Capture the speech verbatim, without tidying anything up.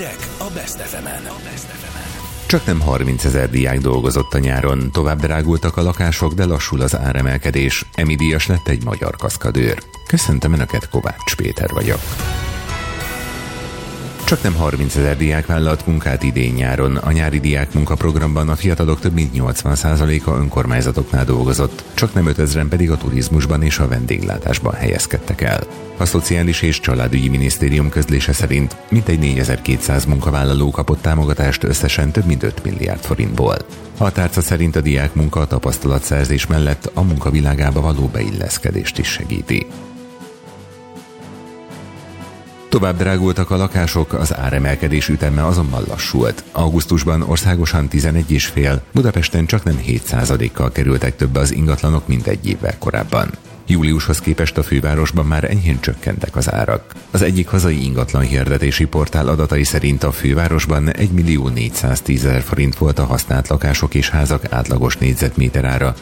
Hírek a Best ef emen. Csaknem harmincezer diák dolgozott a nyáron, tovább drágultak a lakások, de lassul az áremelkedés. Emmy díjas lett egy magyar kaszkadőr. Köszöntöm Önöket, Kovács Péter vagyok. Csaknem harmincezer diák vállalt munkát idén-nyáron. A nyári diák munkaprogramban a fiatalok több mint nyolcvan százaléka önkormányzatoknál dolgozott, csaknem ötezren pedig a turizmusban és a vendéglátásban helyezkedtek el. A Szociális és Családügyi Minisztérium közlése szerint mintegy négyezer-kétszáz munkavállaló kapott támogatást összesen több mint öt milliárd forintból. A tárca szerint a diák munka a tapasztalatszerzés mellett a munkavilágába való beilleszkedést is segíti. Tovább drágultak a lakások, az áremelkedés üteme azonban lassult. Augusztusban országosan tizenegy egész öt, Budapesten csaknem hét százalékkal kerültek többe az ingatlanok, mint egy évvel korábban. Júliushoz képest a fővárosban már enyhén csökkentek az árak. Az egyik hazai ingatlan hirdetési portál adatai szerint a fővárosban egymillió négyszáztízezer forint volt a használt lakások és házak átlagos négyzetméter ára,